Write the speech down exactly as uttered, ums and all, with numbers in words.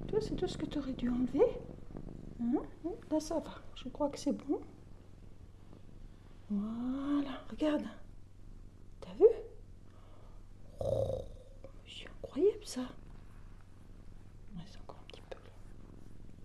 Toi, c'est tout ce que tu aurais dû enlever. Hein? Là, ça va. Je crois que c'est bon. Voilà, regarde. T'as vu? Oh, c'est incroyable ça.